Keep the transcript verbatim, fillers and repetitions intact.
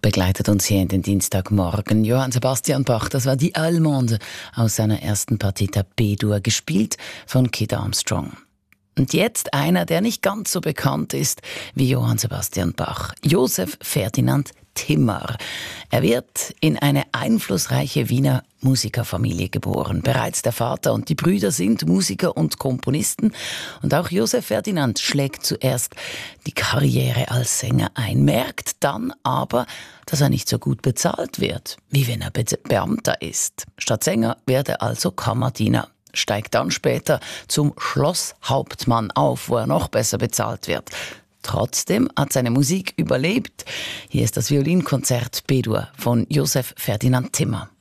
begleitet uns hier in den Dienstagmorgen. Johann Sebastian Bach, das war die Allemande aus seiner ersten Partita B-Dur, gespielt von Kid Armstrong. Und jetzt einer, der nicht ganz so bekannt ist wie Johann Sebastian Bach, Joseph Ferdinand Timmer. Er wird in eine einflussreiche Wiener Musikerfamilie geboren. Bereits der Vater und die Brüder sind Musiker und Komponisten. Und auch Joseph Ferdinand schlägt zuerst die Karriere als Sänger ein, merkt dann aber, dass er nicht so gut bezahlt wird, wie wenn er Be- Beamter ist. Statt Sänger wird er also Kammerdiener. Steigt dann später zum Schlosshauptmann auf, wo er noch besser bezahlt wird. Trotzdem hat seine Musik überlebt. Hier ist das Violinkonzert B-Dur von Joseph Ferdinand Timmer.